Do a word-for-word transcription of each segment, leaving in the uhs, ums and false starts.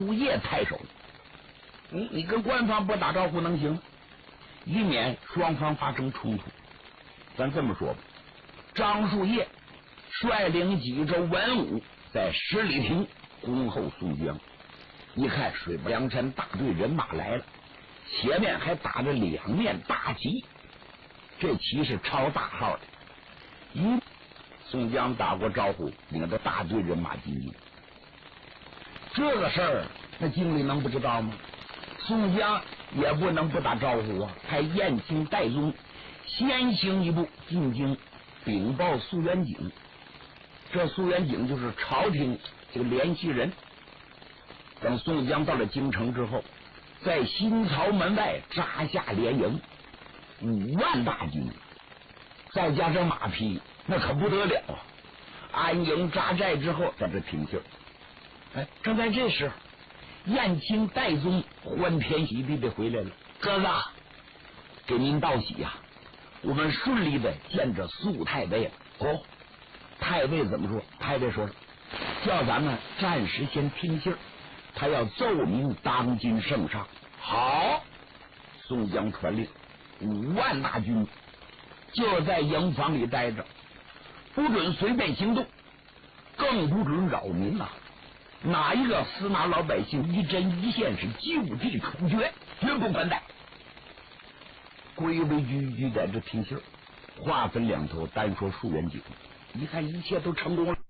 树叶太守，你你跟官方不打招呼能行？以免双方发生冲突。咱这么说吧，张树叶率领几州文武在十里亭恭候宋江。一看水泊梁山大队人马来了，前面还打着两面大旗，这旗是超大号的。咦，宋江打过招呼，领着大队人马进京。这个事儿，那经理能不知道吗？宋江也不能不打招呼啊！派燕青、戴宗先行一步进京禀报苏元景。这苏元景就是朝廷这个联系人。等宋江到了京城之后，在新曹门外扎下连营，五万大军，再加上马匹，那可不得了啊！安营扎寨之后，在这停歇。哎，正在这时候，燕青、戴宗欢天喜地的回来了。哥哥，给您道喜呀、啊！我们顺利的见着苏太尉了。哦，太尉怎么说？太尉说了，叫咱们暂时先听信儿，他要奏明当今圣上。好，宋江传令，五万大军就在营房里待着，不准随便行动，更不准扰民呐、啊！哪一个司马老百姓一针一线是就地处决，绝不宽待。规规矩矩在这听信儿，话分两头，单说数元景。一看一切都成功了，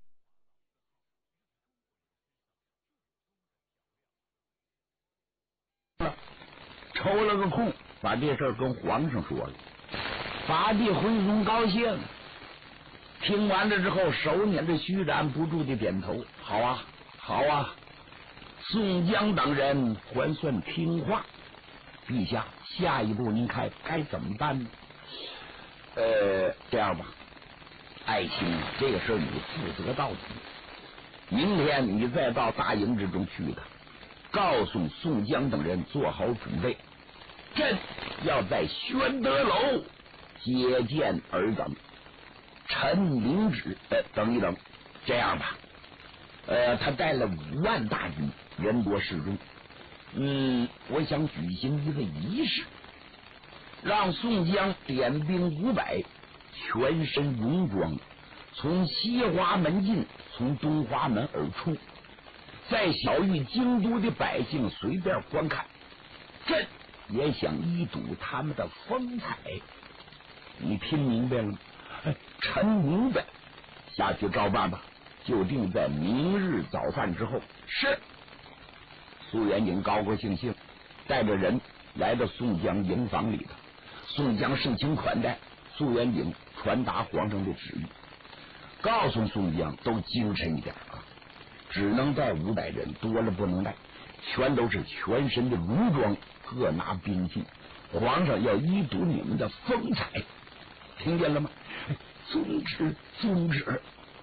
抽了个空，把这事儿跟皇上说了。法帝浑松高兴，听完了之后，手捻着虚然不住的点头。好啊，好啊！宋江等人还算听话。陛下，下一步您看该怎么办呢？呃，这样吧，爱卿，这个事儿你负责到底。明天你再到大营之中去的，告诉宋江等人做好准备，朕要在宣德楼接见尔等。臣明旨。呃，等一等，这样吧，呃，他带了五万大军，人多势众。嗯，我想举行一个仪式，让宋江点兵五百，全身戎装，从西华门进，从东华门而出，在小玉京都的百姓随便观看。朕也想一睹他们的风采。你听明白了吗？哎，臣明白。下去照办吧，就定在明日早饭之后。是。苏元景高高兴兴带着人来到宋江营房里头，宋江盛情款待，苏元景传达皇上的旨意，告诉宋江都精神一点啊，只能带五百人，多了不能带，全都是全身的戎装，各拿兵器，皇上要一睹你们的风采，听见了吗？遵旨，遵旨。